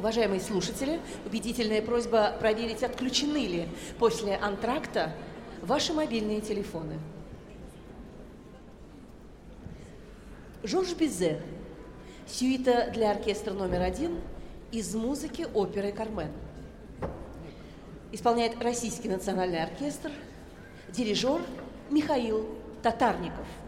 Уважаемые слушатели, убедительная просьба проверить, отключены ли после антракта ваши мобильные телефоны. Жорж Бизе. Сюита для оркестра номер 1 из музыки оперы «Кармен». Исполняет Российский национальный оркестр, дирижер Михаил Татарников.